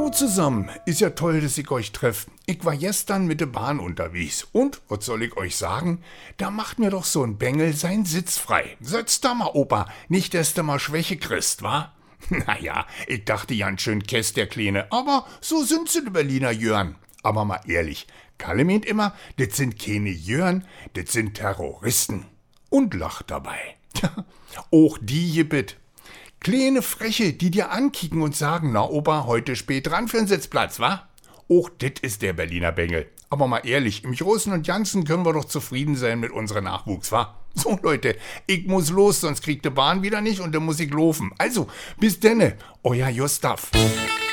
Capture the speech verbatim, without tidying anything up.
Hallo zusammen, ist ja toll, dass ich euch treffe. Ich war gestern mit der Bahn unterwegs und, was soll ich euch sagen, da macht mir doch so ein Bengel seinen Sitz frei. Setz da mal, Opa, nicht, dass du mal Schwäche kriegst, wa? Naja, ich dachte ganz schön Käst der Kleine, aber so sind sie, die Berliner Jörn. Aber mal ehrlich, Kalle meint immer, das sind keine Jörn, das sind Terroristen. Und lacht dabei. Auch die gebit. Kleine Freche, die dir ankicken und sagen, na Opa, heute spät dran für den Sitzplatz, wa? Och, dit ist der Berliner Bengel. Aber mal ehrlich, im Großen und Ganzen können wir doch zufrieden sein mit unserem Nachwuchs, wa? So Leute, ich muss los, sonst kriegt die Bahn wieder nicht und dann muss ich laufen. Also, bis denne, euer Gustav.